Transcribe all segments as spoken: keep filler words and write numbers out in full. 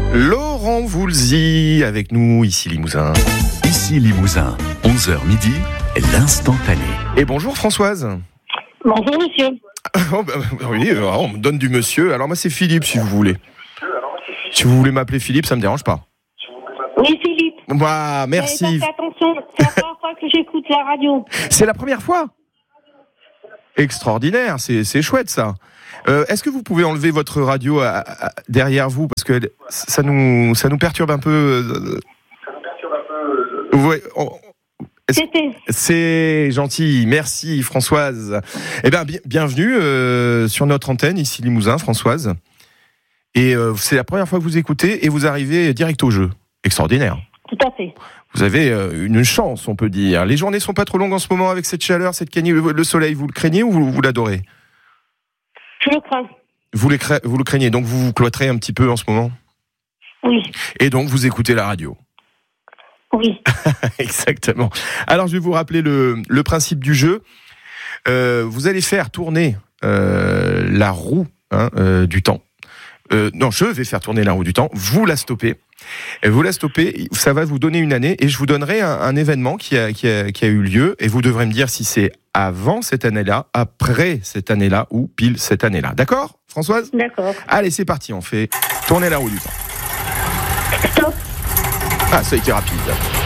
Laurent Voulzy avec nous, ici Limousin. Ici Limousin, onze heures midi, l'instantané. Et bonjour Françoise. Bonjour monsieur. Oh, bah, oui, on me donne du monsieur. Alors moi c'est Philippe si vous voulez. Si vous voulez m'appeler Philippe, ça me dérange pas. Oui Philippe. Bah, merci. Faites attention, c'est la première fois que j'écoute la radio. C'est la première fois. Extraordinaire, c'est, c'est chouette ça. Euh, est-ce que vous pouvez enlever votre radio à, à, derrière vous parce que ça nous ça nous perturbe un peu. Euh... Ouais, on... C'était. C'est gentil, merci Françoise. Eh bien, bi- bienvenue euh, sur notre antenne ici Limousin, Françoise. Et euh, c'est la première fois que vous écoutez et vous arrivez direct au jeu. Extraordinaire. Tout à fait. Vous avez euh, une chance, on peut dire. Les journées sont pas trop longues en ce moment avec cette chaleur, cette cagnée, le, le soleil. Vous le craignez ou vous, vous l'adorez ? Je le crains. Vous, les cra- vous le craignez, donc vous vous cloîtrez un petit peu en ce moment ? Oui. Et donc vous écoutez la radio ? Oui. Exactement. Alors je vais vous rappeler le, le principe du jeu. Euh, vous allez faire tourner euh, la roue hein, euh, du temps. Euh, non, je vais faire tourner la roue du temps. Vous la stoppez. Et vous la stoppez. Ça va vous donner une année et je vous donnerai un, un événement qui a, qui, a, qui a eu lieu et vous devrez me dire si c'est avant cette année-là, après cette année-là ou pile cette année-là. D'accord, Françoise ? D'accord. Allez, c'est parti. On fait tourner la roue du temps. Stop. Ah, ça a été rapide.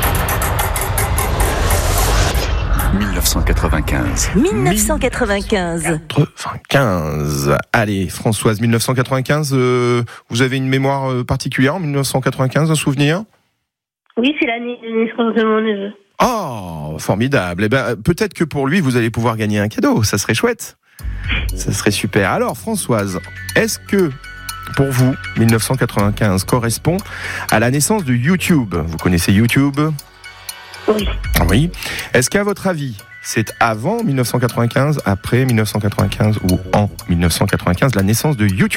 dix-neuf cent quatre-vingt-quinze. dix-neuf cent quatre-vingt-quinze. quatre-vingt-quinze. Allez, Françoise, dix-neuf cent quatre-vingt-quinze, euh, vous avez une mémoire euh, particulière en dix-neuf cent quatre-vingt-quinze, un souvenir ? Oui, c'est l'année de naissance de mon neveu. Oh, formidable. Eh ben, peut-être que pour lui, vous allez pouvoir gagner un cadeau. Ça serait chouette. Ça serait super. Alors, Françoise, est-ce que, pour vous, dix-neuf cent quatre-vingt-quinze correspond à la naissance de YouTube ? Vous connaissez YouTube ? Oui. Oui. Est-ce qu'à votre avis, c'est avant dix-neuf cent quatre-vingt-quinze, après dix-neuf cent quatre-vingt-quinze ou en dix-neuf cent quatre-vingt-quinze, la naissance de YouTube ?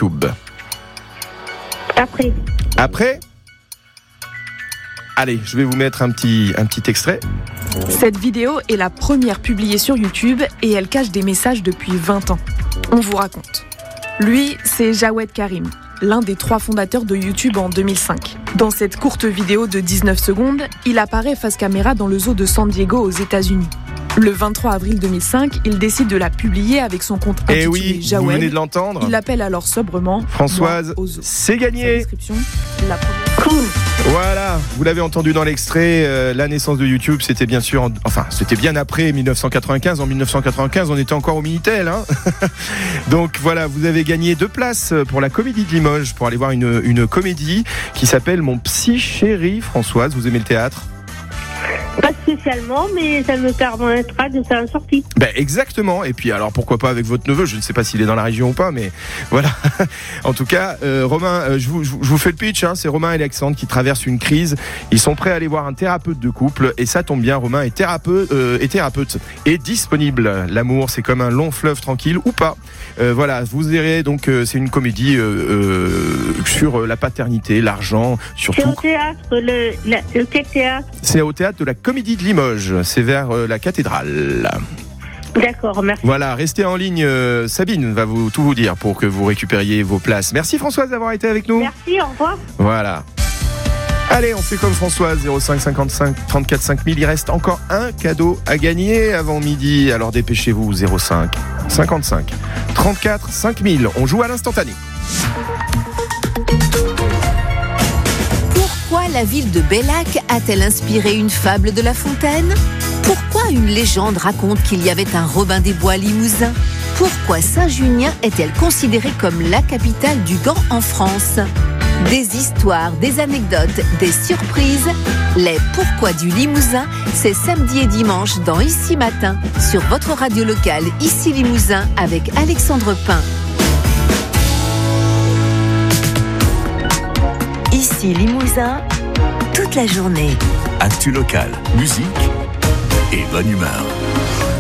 Après. Après ? Allez, je vais vous mettre un petit, un petit extrait. Cette vidéo est la première publiée sur YouTube et elle cache des messages depuis vingt ans. On vous raconte. Lui, c'est Jawed Karim, l'un des trois fondateurs de YouTube en deux mille cinq. Dans cette courte vidéo de dix-neuf secondes, il apparaît face caméra dans le zoo de San Diego aux États-Unis. Le vingt-trois avril deux mille cinq, il décide de la publier avec son compte intitulé Eh oui, Jawed. vous venez de l'entendre. Il l'appelle alors sobrement Françoise, Moi au zoo. c'est Sa gagné. description, la première... Cool. Voilà, vous l'avez entendu dans l'extrait, euh, la naissance de YouTube, c'était bien sûr, en, enfin, c'était bien après dix-neuf cent quatre-vingt-quinze. En dix-neuf cent quatre-vingt-quinze, on était encore au Minitel, hein. Donc voilà, vous avez gagné deux places pour la Comédie de Limoges, pour aller voir une, une comédie qui s'appelle Mon Psy Chéri. Françoise, vous aimez le théâtre ? Pas spécialement, mais ça me permettra de faire une sortie. Ben exactement, et puis alors pourquoi pas avec votre neveu, je ne sais pas s'il est dans la région ou pas, mais voilà. En tout cas, euh, Romain, euh, je, vous, je vous fais le pitch, hein, c'est Romain et Alexandre qui traversent une crise, ils sont prêts à aller voir un thérapeute de couple, et ça tombe bien, Romain est thérapeute, euh, est thérapeute et disponible. L'amour, c'est comme un long fleuve tranquille, ou pas. Euh, voilà, vous verrez, donc euh, c'est une comédie euh, euh, sur euh, la paternité, l'argent, surtout. C'est au théâtre, le, la, le quel théâtre ? C'est au théâtre de la Comédie de Limoges, c'est vers euh, la cathédrale. D'accord, merci. Voilà, restez en ligne, euh, Sabine va vous tout vous dire pour que vous récupériez vos places. Merci Françoise d'avoir été avec nous. Merci, au revoir. Voilà. Allez, on fait comme Françoise, zéro cinq cinquante-cinq trente-quatre cinq mille. Il reste encore un cadeau à gagner avant midi, alors dépêchez-vous, zéro cinq cinquante-cinq trente-quatre cinq mille. On joue à l'instantané. Pourquoi la ville de Bellac a-t-elle inspiré une fable de La Fontaine ? Pourquoi une légende raconte qu'il y avait un Robin des Bois limousin ? Pourquoi Saint-Junien est-elle considérée comme la capitale du gant en France ? Des histoires, des anecdotes, des surprises. Les Pourquoi du Limousin, c'est samedi et dimanche dans Ici Matin, sur votre radio locale Ici Limousin avec Alexandre Pin. Ici Limousin, toute la journée. Actu local, musique et bonne humeur.